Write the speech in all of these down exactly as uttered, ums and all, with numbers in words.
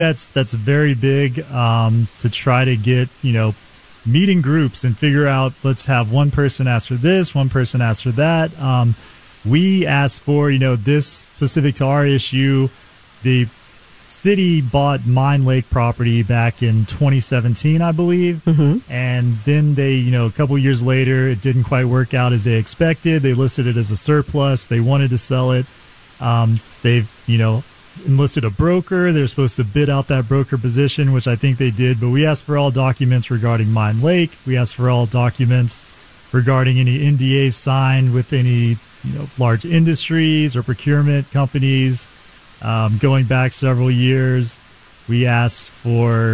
That's that's very big um, to try to get, you know, meeting groups and figure out, let's have one person ask for this, one person ask for that. Um, we asked for, you know, this specific to our issue. The city bought Mine Lake property back in twenty seventeen, I believe. Mm-hmm. And then they, you know, a couple years later, it didn't quite work out as they expected. They listed it as a surplus. They wanted to sell it. Um, they've, you know, enlisted a broker. They're supposed to bid out that broker position, which I think they did. But we asked for all documents regarding Mine Lake. We asked for all documents regarding any N D As signed with any, you know, large industries or procurement companies. Um, going back several years, we asked for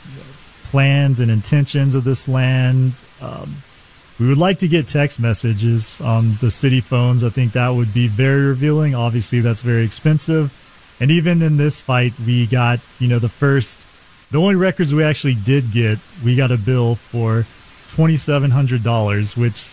plans and intentions of this land. Um, we would like to get text messages on the city phones. I think that would be very revealing. Obviously, that's very expensive. And even in this fight, we got, you know, the first, the only records we actually did get, we got a bill for twenty-seven hundred dollars, which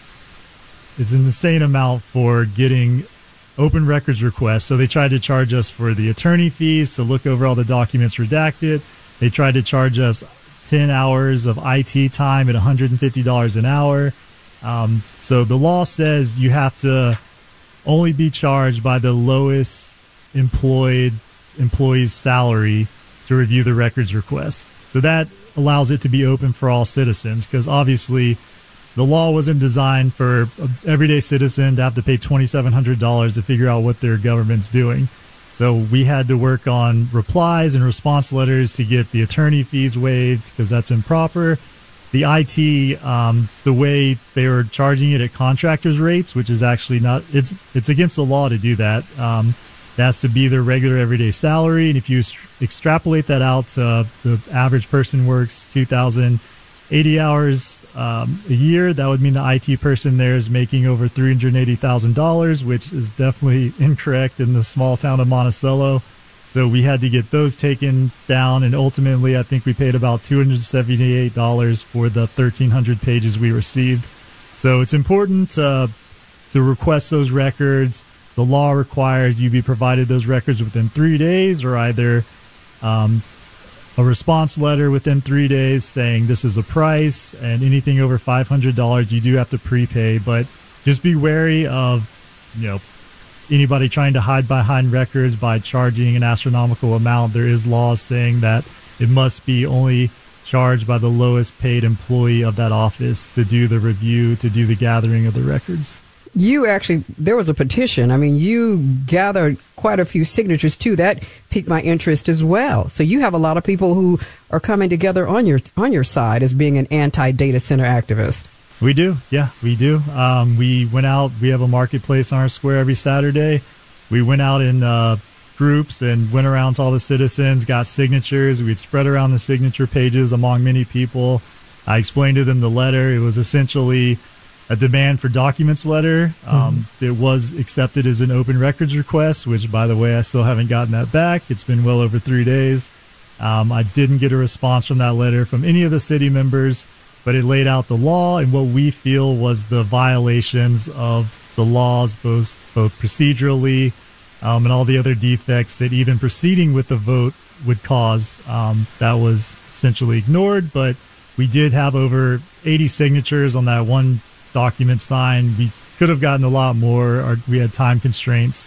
is an insane amount for getting open records requests. So they tried to charge us for the attorney fees to look over all the documents redacted. They tried to charge us ten hours of I T time at one hundred fifty dollars an hour. Um, so the law says you have to only be charged by the lowest employed employee's salary to review the records request. So that allows it to be open for all citizens, because obviously the law wasn't designed for an everyday citizen to have to pay twenty-seven hundred dollars to figure out what their government's doing. So we had to work on replies and response letters to get the attorney fees waived, because that's improper. The I T, um, the way they were charging it at contractors' rates, which is actually not, it's it's against the law to do that. Um, it has to be their regular everyday salary. And if you extrapolate that out, uh, the average person works two thousand eighty hours um, a year. That would mean the I T person there is making over three hundred eighty thousand dollars, which is definitely incorrect in the small town of Monticello. So we had to get those taken down, and ultimately I think we paid about two hundred seventy-eight dollars for the thirteen hundred pages we received. So it's important uh, to request those records. The law requires you be provided those records within three days, or either um, a response letter within three days saying this is a price, and anything over five hundred dollars you do have to prepay. But just be wary of, you know, anybody trying to hide behind records by charging an astronomical amount. There is laws saying that it must be only charged by the lowest paid employee of that office to do the review, to do the gathering of the records. You actually, there was a petition. I mean, you gathered quite a few signatures too. That piqued my interest as well. So you have a lot of people who are coming together on your on your side as being an anti-data center activist. We do. Yeah, we do. Um, we went out. We have a marketplace on our square every Saturday. We went out in uh, groups and went around to all the citizens, got signatures. We'd spread around the signature pages among many people. I explained to them the letter. It was essentially a demand for documents letter. Um, mm-hmm. It was accepted as an open records request, which, by the way, I still haven't gotten that back. It's been well over three days. Um, I didn't get a response from that letter from any of the city members, but it laid out the law and what we feel was the violations of the laws, both, both procedurally um, and all the other defects that even proceeding with the vote would cause. Um, that was essentially ignored, but we did have over eighty signatures on that one document signed. We could have gotten a lot more, or we had time constraints.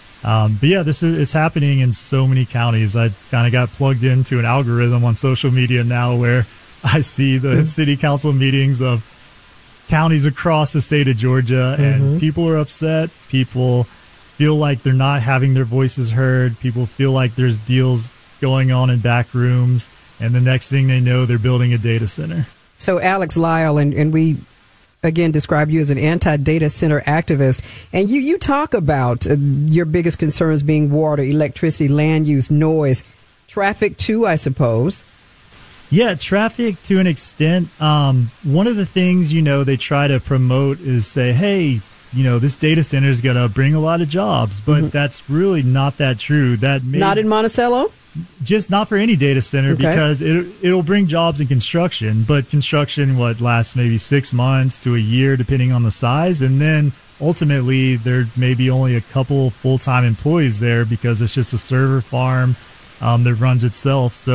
Um, but yeah, this is it's happening in so many counties. I kind of got plugged into an algorithm on social media now where I see the mm-hmm. city council meetings of counties across the state of Georgia, and mm-hmm. people are upset. People feel like they're not having their voices heard. People feel like there's deals going on in back rooms, and the next thing they know, they're building a data center. So Alex Lyle, and, and we again describe you as an anti-data center activist, and you, you talk about uh, your biggest concerns being water, electricity, land use, noise, traffic too, I suppose. Yeah, traffic to an extent. Um, one of the things, you know, they try to promote is say, hey, you know, this data center is going to bring a lot of jobs, but mm-hmm. that's really not that true. That may, Not in Monticello? Just not for any data center, okay. because it, it'll bring jobs in construction, but construction, what, lasts maybe six months to a year, depending on the size. And then ultimately there may be only a couple full-time employees there because it's just a server farm. um, that runs itself. So